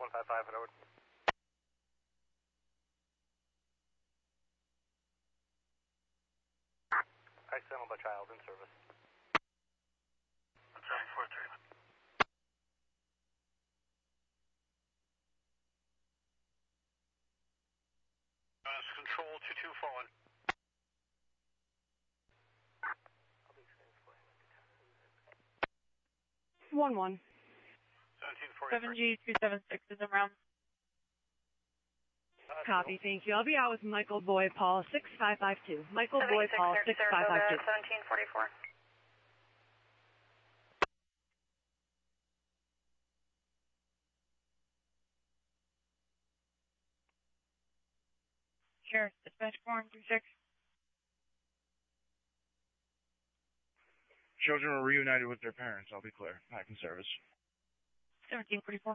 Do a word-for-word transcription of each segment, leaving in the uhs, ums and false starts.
one five five and over. Accidental by child in service. Charlie four three. Uh, control two two four one. One one. seventeen forty. seven G two seven six is around. Copy, thank you. I'll be out with Michael Boy Paul six five five two. Michael Boy Paul six five five two. seventeen forty-four. Sheriff, dispatch four one three six. Children were reunited with their parents. I'll be clear. Back in service. seventeen forty-four.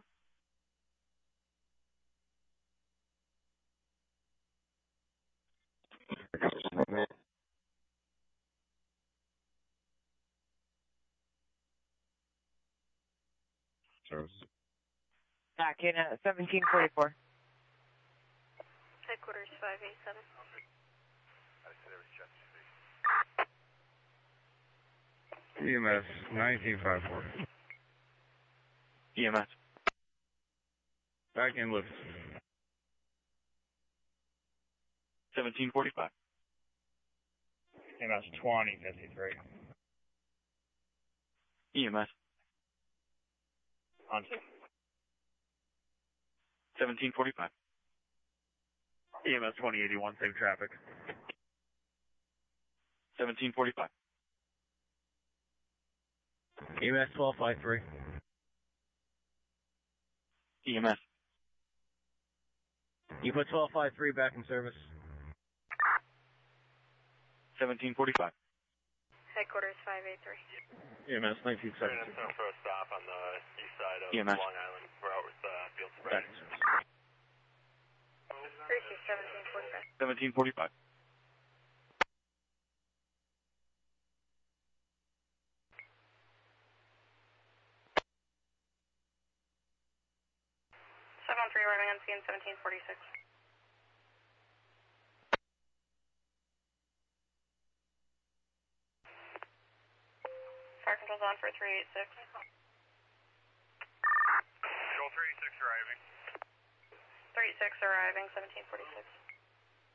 Service. Back in at seventeen forty-four. Headquarters five eight seven. I said there was just E M S nineteen fifty-four. E M S. Back in lift. seventeen forty-five. E M S twenty fifty-three. E M S. On seventeen forty-five. E M S twenty eighty-one, same traffic. seventeen forty-five. E M S twelve fifty-three. E M S. You put twelve fifty-three back in service. seventeen forty-five. Headquarters five eight three. E M S nineteen Turn seventy-two. in for a stop on the east side of E M S. Long Island. We're out with uh, field Back spread. in service. three two seventeen forty-five. seventeen forty-five. seven one three arriving on scene seventeen forty-six. Fire control's on for three eight six. Control three eight six arriving. three eight six arriving, seventeen forty-six.